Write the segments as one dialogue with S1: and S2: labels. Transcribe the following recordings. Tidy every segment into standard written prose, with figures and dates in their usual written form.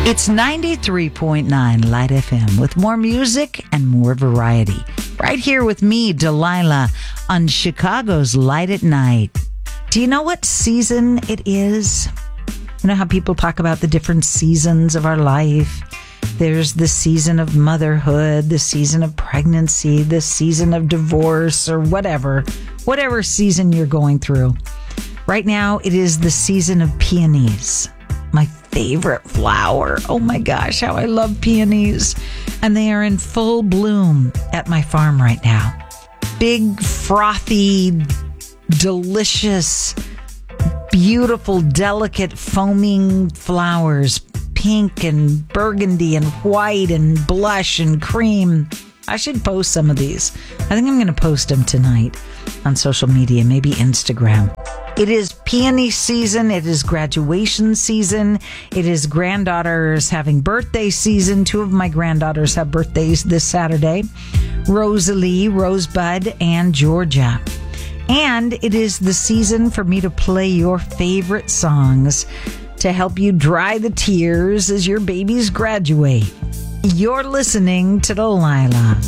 S1: It's 93.9 Light FM with more music and more variety. Right here with me, Delilah, on Chicago's Light at Night. Do you know what season it is? You know how people talk about the different seasons of our life? There's the season of motherhood, the season of pregnancy, the season of divorce, or whatever season you're going through. Right now, it is the season of peonies. My favorite flower. Oh my gosh, how I love peonies. And they are in full bloom at my farm right now. Big, frothy, delicious, beautiful, delicate, foaming flowers. Pink and burgundy and white and blush and cream. I should post some of these. I think I'm going to post them tonight on social media, maybe Instagram. It is peony season. It is graduation season. It is granddaughters having birthday season. 2 of my granddaughters have birthdays this Saturday. Rosalie, Rosebud, and Georgia. And it is the season for me to play your favorite songs to help you dry the tears as your babies graduate. You're listening to Delilah.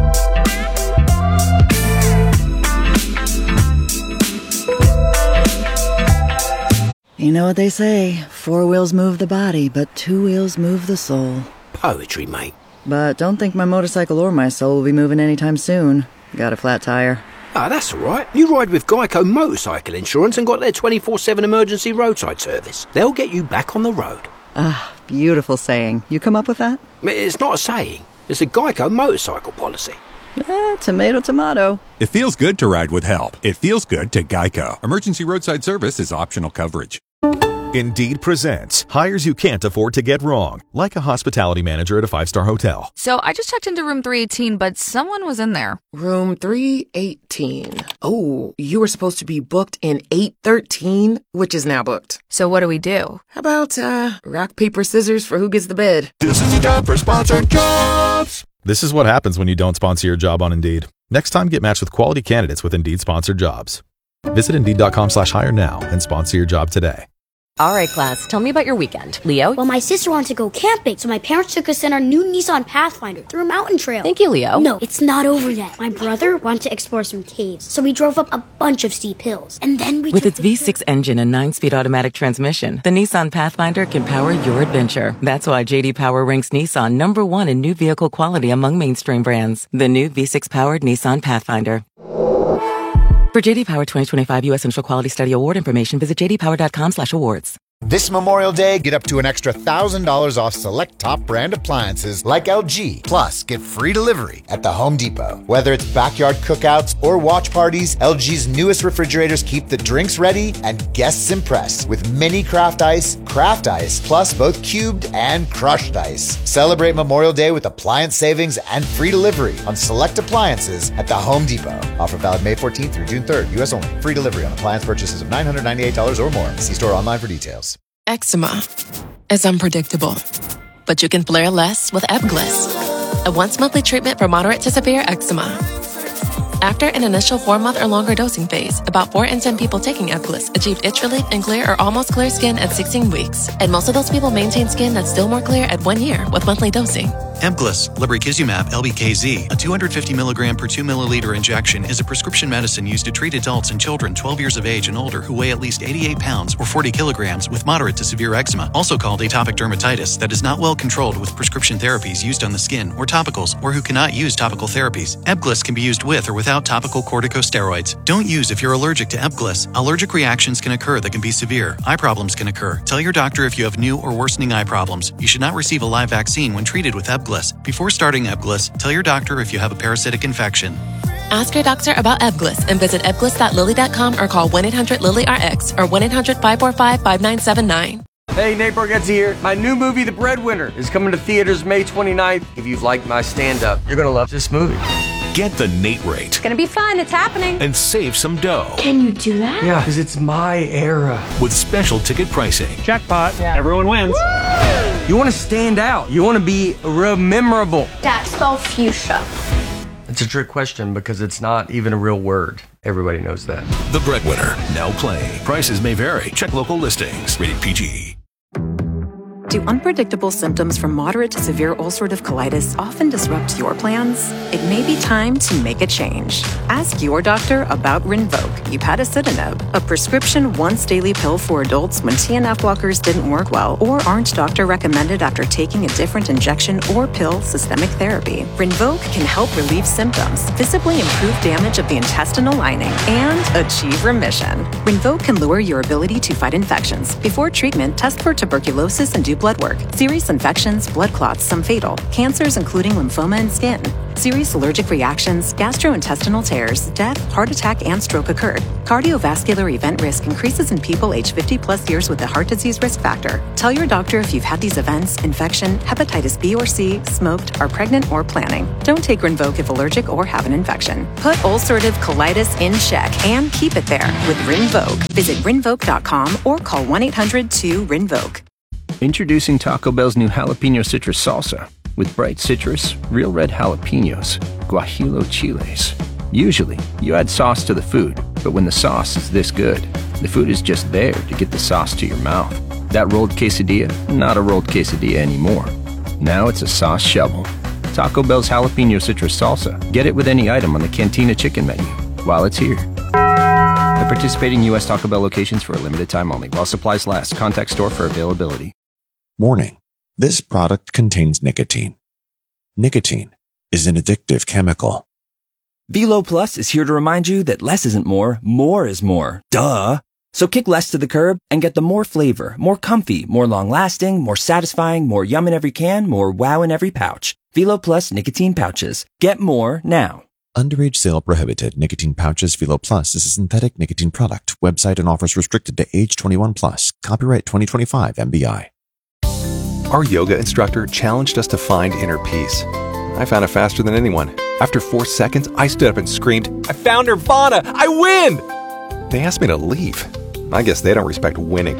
S2: You know what they say, 4 wheels move the body, but 2 wheels move the soul.
S3: Poetry, mate.
S2: But don't think my motorcycle or my soul will be moving anytime soon. Got a flat tire.
S3: Ah, that's all right. You ride with Geico Motorcycle Insurance and got their 24/7 emergency roadside service. They'll get you back on the road.
S2: Ah, beautiful saying. You come up with that?
S3: It's not a saying. It's a Geico motorcycle policy.
S2: Tomato, tomato.
S4: It feels good to ride with help. It feels good to Geico. Emergency roadside service is optional coverage.
S5: Indeed presents hires you can't afford to get wrong, like a hospitality manager at a 5-star hotel.
S6: So I just checked into room 318, but someone was in there.
S7: Room 318. Oh, you were supposed to be booked in 813, which is now booked.
S6: So what do we do?
S7: How about, rock, paper, scissors for who gets the bed?
S5: This is a job for sponsored jobs. This is what happens when you don't sponsor your job on Indeed. Next time, get matched with quality candidates with Indeed sponsored jobs. Visit Indeed.com/hire now and sponsor your job today.
S8: All right, class, tell me about your weekend. Leo?
S9: Well, my sister wanted to go camping, so my parents took us in our new Nissan Pathfinder through a mountain trail.
S8: Thank you, Leo.
S9: No, it's not over yet. My brother wanted to explore some caves, so we drove up a bunch of steep hills. And then
S8: With its V6 engine and 9-speed automatic transmission, the Nissan Pathfinder can power your adventure. That's why J.D. Power ranks Nissan #1 in new vehicle quality among mainstream brands. The new V6-powered Nissan Pathfinder. For J.D. Power 2025 U.S. Central Quality Study Award information, visit jdpower.com/awards.
S10: This Memorial Day, get up to an extra $1,000 off select top brand appliances like LG. Plus, get free delivery at the Home Depot. Whether it's backyard cookouts or watch parties, LG's newest refrigerators keep the drinks ready and guests impressed with mini craft ice, plus both cubed and crushed ice. Celebrate Memorial Day with appliance savings and free delivery on select appliances at the Home Depot. Offer valid May 14th through June 3rd. U.S. only. Free delivery on appliance purchases of $998 or more. See store online for details.
S11: Eczema is unpredictable, but you can flare less with Ebglyss, a once-monthly treatment for moderate to severe eczema. After an initial 4-month or longer dosing phase, about 4 in 10 people taking Ebglyss achieved itch relief and clear or almost clear skin at 16 weeks, and most of those people maintain skin that's still more clear at 1 year with monthly dosing.
S12: Ebglyss, lebrikizumab LBKZ, a 250 milligram per 2 milliliter injection, is a prescription medicine used to treat adults and children 12 years of age and older who weigh at least 88 pounds or 40 kilograms with moderate to severe eczema, also called atopic dermatitis, that is not well controlled with prescription therapies used on the skin or topicals, or who cannot use topical therapies. Ebglyss can be used with or without topical corticosteroids. Don't use if you're allergic to Ebglyss. Allergic reactions can occur that can be severe. Eye problems can occur. Tell your doctor if you have new or worsening eye problems. You should not receive a live vaccine when treated with Ebglyss. Before starting Ebglyss, tell your doctor if you have a parasitic infection.
S11: Ask your doctor about Ebglyss and visit ebglyss.lilly.com or call 1-800-LILY-RX or 1-800-545-5979.
S13: Hey, Nate Bargatze here. My new movie, The Breadwinner, is coming to theaters May 29th. If you've liked my stand-up, you're going to love this movie.
S5: Get the Nate rate.
S14: It's gonna be fun, it's happening.
S5: And save some dough.
S14: Can you do that?
S13: Yeah, because it's my era.
S5: With special ticket pricing.
S13: Jackpot. Yeah. Everyone wins. Woo! You want to stand out. You want to be memorable.
S14: Dad, spell fuchsia.
S13: It's a trick question because it's not even a real word. Everybody knows that.
S5: The Breadwinner, now playing. Prices may vary. Check local listings. Rated PG.
S15: Do unpredictable symptoms from moderate to severe ulcerative colitis often disrupt your plans? It may be time to make a change. Ask your doctor about Rinvoq, upadacitinib, a prescription once-daily pill for adults when TNF blockers didn't work well or aren't doctor-recommended after taking a different injection or pill systemic therapy. Rinvoq can help relieve symptoms, visibly improve damage of the intestinal lining, and achieve remission. Rinvoq can lower your ability to fight infections. Before treatment, test for tuberculosis and do blood work. Serious infections, blood clots, some fatal. Cancers including lymphoma and skin. Serious allergic reactions, gastrointestinal tears, death, heart attack, and stroke occurred. Cardiovascular event risk increases in people aged 50 plus years with a heart disease risk factor. Tell your doctor if you've had these events, infection, hepatitis B or C, smoked, are pregnant, or planning. Don't take Rinvoq if allergic or have an infection. Put ulcerative colitis in check and keep it there with Rinvoq. Visit Rinvoq.com or call 1-800-2-RINVOQ.
S16: Introducing Taco Bell's new jalapeno citrus salsa. With bright citrus, real red jalapenos, guajillo chiles. Usually, you add sauce to the food, but when the sauce is this good, the food is just there to get the sauce to your mouth. That rolled quesadilla, not a rolled quesadilla anymore. Now it's a sauce shovel. Taco Bell's jalapeno citrus salsa. Get it with any item on the Cantina chicken menu while it's here. At participating U.S. Taco Bell locations for a limited time only. While supplies last. Contact store for availability.
S17: Warning. This product contains nicotine. Nicotine is an addictive chemical.
S18: Velo Plus is here to remind you that less isn't more is more. Duh! So kick less to the curb and get the more flavor, more comfy, more long-lasting, more satisfying, more yum in every can, more wow in every pouch. Velo Plus nicotine pouches. Get more now.
S17: Underage sale prohibited. Nicotine pouches Velo Plus is a synthetic nicotine product. Website and offers restricted to age 21 plus. Copyright 2025 MBI.
S19: Our yoga instructor challenged us to find inner peace. I found it faster than anyone. After 4 seconds, I stood up and screamed, "I found Nirvana! I win!" They asked me to leave. I guess they don't respect winning.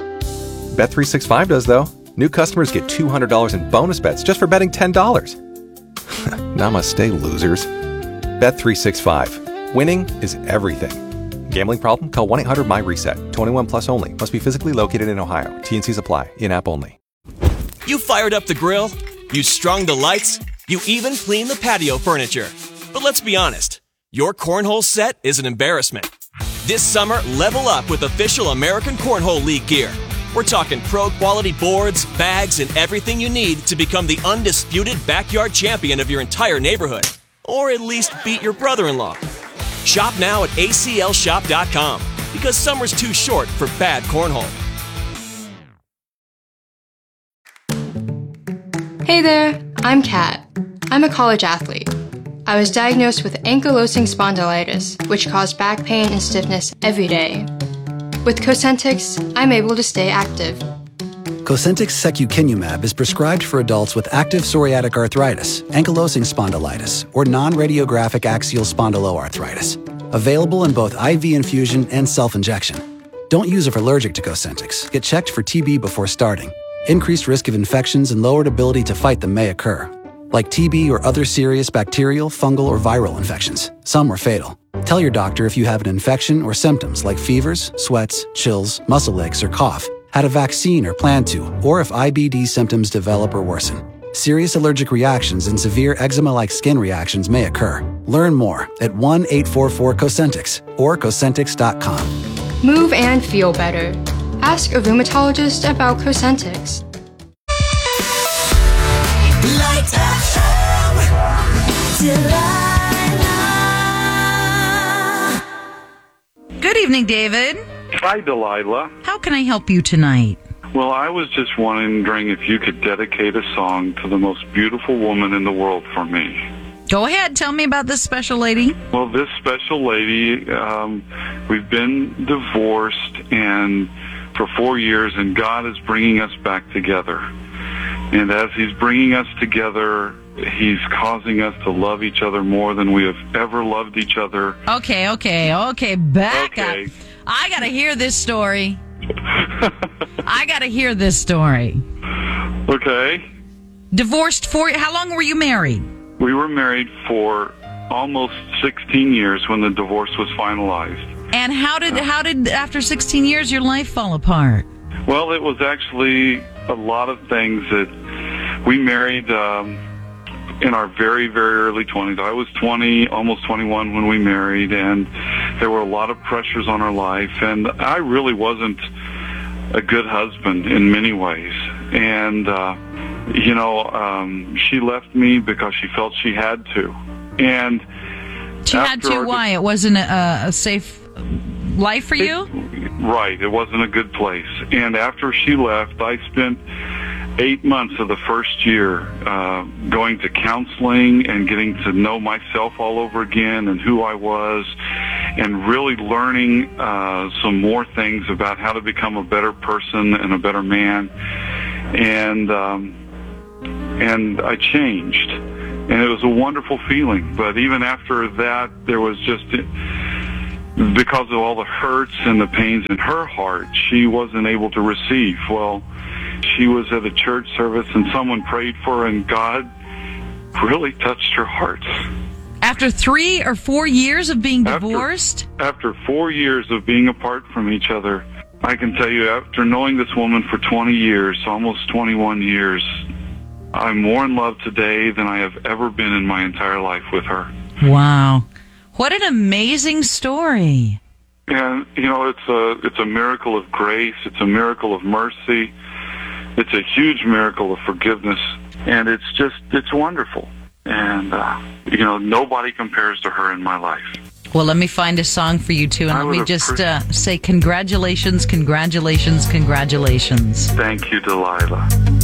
S19: Bet365 does, though. New customers get $200 in bonus bets just for betting $10. Namaste, losers. Bet365. Winning is everything. Gambling problem? Call 1-800-MY-RESET. 21 plus only. Must be physically located in Ohio. T&Cs apply. In-app only.
S20: You fired up the grill, you strung the lights, you even cleaned the patio furniture. But let's be honest, your cornhole set is an embarrassment. This summer, level up with official American Cornhole League gear. We're talking pro-quality boards, bags, and everything you need to become the undisputed backyard champion of your entire neighborhood. Or at least beat your brother-in-law. Shop now at aclshop.com because summer's too short for bad cornhole.
S21: Hey there, I'm Kat. I'm a college athlete. I was diagnosed with ankylosing spondylitis, which caused back pain and stiffness every day. With Cosentyx, I'm able to stay active.
S22: Cosentyx secukinumab is prescribed for adults with active psoriatic arthritis, ankylosing spondylitis, or non-radiographic axial spondyloarthritis. Available in both IV infusion and self-injection. Don't use if allergic to Cosentyx. Get checked for TB before starting. Increased risk of infections and lowered ability to fight them may occur, like TB or other serious bacterial, fungal, or viral infections. Some are fatal. Tell your doctor if you have an infection or symptoms like fevers, sweats, chills, muscle aches, or cough, had a vaccine or plan to, or if IBD symptoms develop or worsen. Serious allergic reactions and severe eczema-like skin reactions may occur. Learn more at 1-844-COSENTYX or Cosentyx.com.
S21: Move and feel better. Ask a rheumatologist about Cosentyx.
S23: Light FM, Delilah.
S1: Good evening, David.
S24: Hi, Delilah.
S1: How can I help you tonight?
S24: Well, I was just wondering if you could dedicate a song to the most beautiful woman in the world for me.
S1: Go ahead. Tell me about this special lady.
S24: Well, this special lady, we've been divorced and for 4 years, and God is bringing us back together. And as He's bringing us together, He's causing us to love each other more than we have ever loved each other.
S1: Okay. Back up. I got to hear this story.
S24: Okay.
S1: Divorced how long were you married?
S24: We were married for almost 16 years when the divorce was finalized.
S1: And how did after 16 years your life fall apart?
S24: Well, it was actually a lot of things that we married in our very, very early 20s. I was 20, almost 21 when we married, and there were a lot of pressures on our life, and I really wasn't a good husband in many ways. And, she left me because she felt she had to. And
S1: she had to, why? It wasn't a safe life for you?
S24: Right. It wasn't a good place. And after she left, I spent 8 months of the first year going to counseling and getting to know myself all over again and who I was, and really learning some more things about how to become a better person and a better man. And I changed, and it was a wonderful feeling. But even after that, there was just, because of all the hurts and the pains in her heart, she wasn't able to receive. Well, she was at a church service, and someone prayed for her, and God really touched her heart.
S1: After 3 or 4 years of being divorced?
S24: After 4 years of being apart from each other, I can tell you, after knowing this woman for 20 years, almost 21 years, I'm more in love today than I have ever been in my entire life with her.
S1: Wow. What an amazing story.
S24: And, it's a miracle of grace. It's a miracle of mercy. It's a huge miracle of forgiveness. And it's wonderful. And, nobody compares to her in my life.
S1: Well, let me find a song for you, too, and let me just say congratulations, congratulations, congratulations.
S24: Thank you, Delilah.